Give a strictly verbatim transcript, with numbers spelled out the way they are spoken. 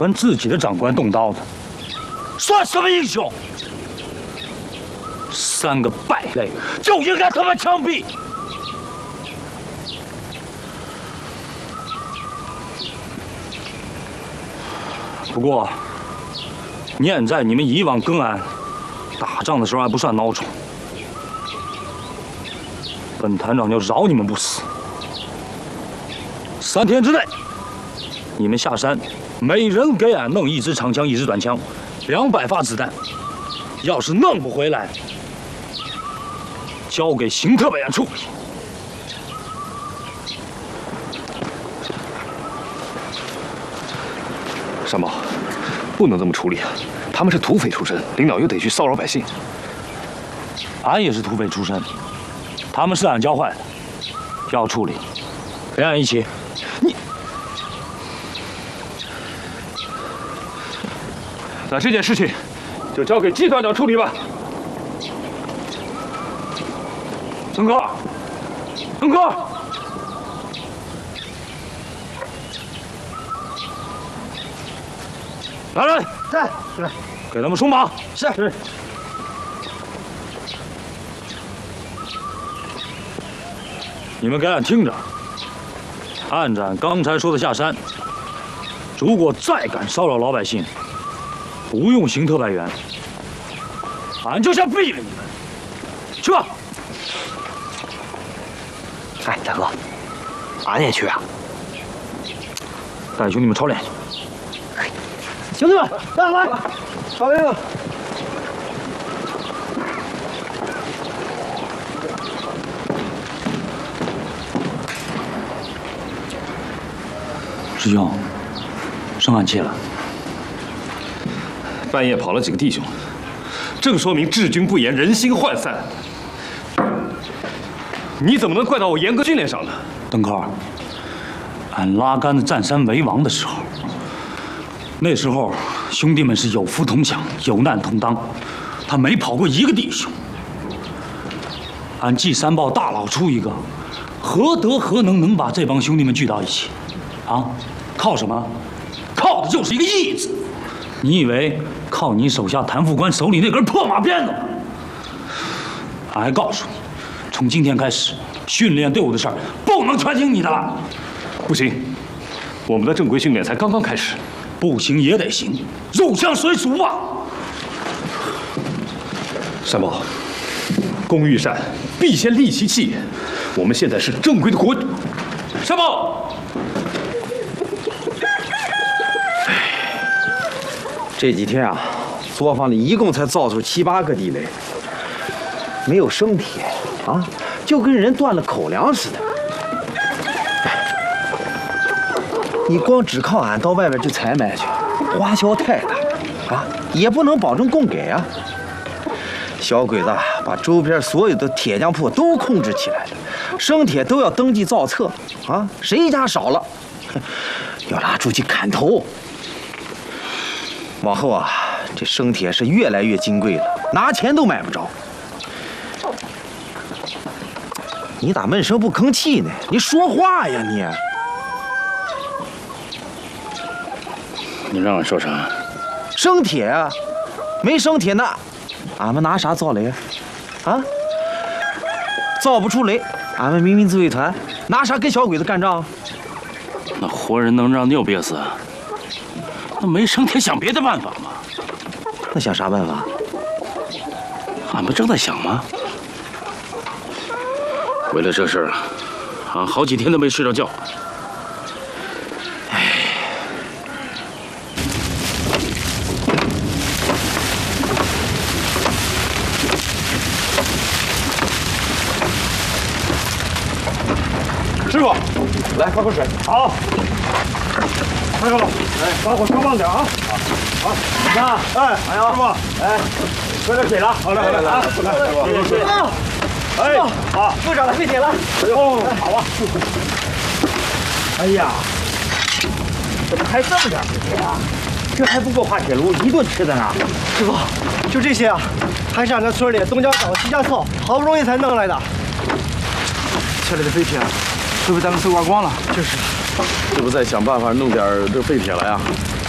跟自己的长官动刀的，算什么英雄？三个败类就应该他妈枪毙！不过，念在你们以往跟俺打仗的时候还不算孬种，本团长就饶你们不死。三天之内，你们下山，每人给俺弄一支长枪，一支短枪，两百发子弹。要是弄不回来，交给刑特委员处理。 山宝，不能这么处理啊！他们是土匪出身，领导又得去骚扰百姓。 俺也是土匪出身，他们是俺教坏的，要处理，陪俺一起。你， 那这件事情就交给季团长处理吧。 曾科，曾科，来人， 在，是， 给他们松绑。 是是。 你们给俺听着，按照俺刚才说的下山。如果再敢骚扰老百姓，不用刑特派员，俺就先毙了你们。去吧。 哎，大哥，俺也去啊！ 带兄弟们操练去。 兄弟们，来来，操练了。 师兄，生俺气了。 半夜跑了几个弟兄，正说明治军不严，人心涣散。你怎么能怪到我严格训练上呢？ 邓科，俺拉杆子占山为王的时候，那时候兄弟们是有福同享，有难同当，他没跑过一个弟兄。俺记山报大老出一个，何德何能能把这帮兄弟们聚到一起？啊，靠什么？靠的就是一个义字。你以为靠你手下谭副官手里那根破马鞭子吗？俺还告诉你，从今天开始，训练队伍的事儿不能全听你的了。 不行，我们的正规训练才刚刚开始。 不行也得行，入乡随俗啊！ 山宝，工欲善，必先利其器。我们现在是正规的国。山宝， 这几天啊，作坊里一共才造出七八个地雷，没有生铁啊，就跟人断了口粮似的。你光只靠俺到外边去采买去，花销太大啊，也不能保证供给啊。小鬼子把周边所有的铁匠铺都控制起来了，生铁都要登记造册啊，谁家少了，要拉出去砍头。往后啊，这生铁是越来越金贵了，拿钱都买不着。你咋闷声不吭气呢？你说话呀你！ 你让俺说啥？ 生铁啊，没生铁那，俺们拿啥造雷啊？啊？造不出雷，俺们民兵自卫团拿啥跟小鬼子干仗？ 那活人能让尿憋死？那没生铁想别的办法吗？ 那想啥办法？ 俺不正在想吗？为了这事儿啊，俺好几天都没睡着觉。 师傅，来喝口水。好。开手，哎，把火烧旺点啊！好，你看，哎，哎呀，师傅，哎，喝点水了。好嘞，好嘞，来，来，师傅，谢谢。哎，好，又长了废铁了。哎呦，好啊。哎呀，怎么还这么点废铁啊？这还不够爬铁炉一顿吃的呢。 师傅，就这些啊，还是俺这村里东家长、西家凑，好不容易才弄来的。 这里的废铁会被咱们搜刮光了。 就是。 是不是再想办法弄点这废铁来呀？